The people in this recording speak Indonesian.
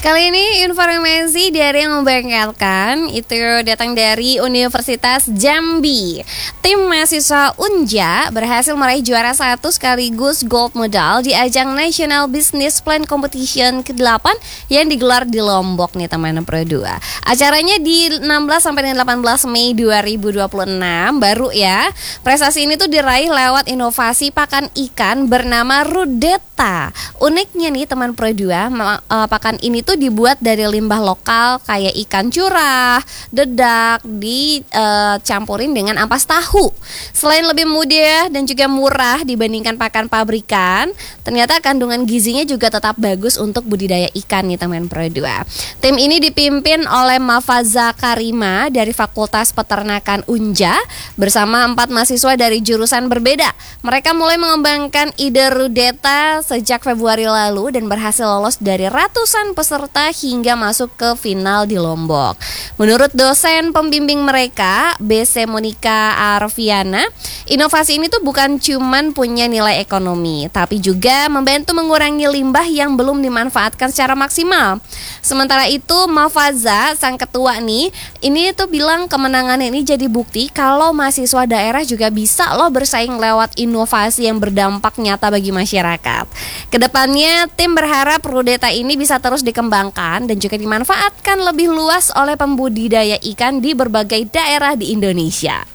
Kali ini informasi dari yang membanggakan itu datang dari Universitas Jambi. Tim mahasiswa Unja berhasil meraih juara 1 sekaligus gold medal di ajang National Business Plan Competition ke-8 yang digelar di Lombok nih teman Pro 2. Acaranya di 16 sampai dengan 18 Mei 2026 baru ya. Prestasi ini tuh diraih lewat inovasi pakan ikan bernama Rudeta. Uniknya nih teman Pro 2, pakan ini tuh dibuat dari limbah lokal kayak ikan curah, dedak, dicampurin dengan ampas tahu. Selain lebih mudah dan juga murah dibandingkan pakan pabrikan, ternyata kandungan gizinya juga tetap bagus untuk budidaya ikan nih teman Pro 2. Tim ini dipimpin oleh Mafaza Karima dari Fakultas Peternakan Unja bersama 4 mahasiswa dari jurusan berbeda. Mereka mulai mengembangkan ide Rudeta sejak Februari lalu dan berhasil lolos dari ratusan peserta hingga masuk ke final di Lombok. Menurut dosen pembimbing mereka, BC Monica Arviana, inovasi ini tuh bukan cuman punya nilai ekonomi, tapi juga membantu mengurangi limbah yang belum dimanfaatkan secara maksimal. Sementara itu, Mafaza, sang ketua nih, ini tuh bilang kemenangan ini jadi bukti kalau mahasiswa daerah juga bisa loh bersaing lewat inovasi yang berdampak nyata bagi masyarakat. Kedepannya, tim berharap Rudeta ini bisa terus dikembangkan dan juga dimanfaatkan lebih luas oleh pembudidaya ikan di berbagai daerah di Indonesia.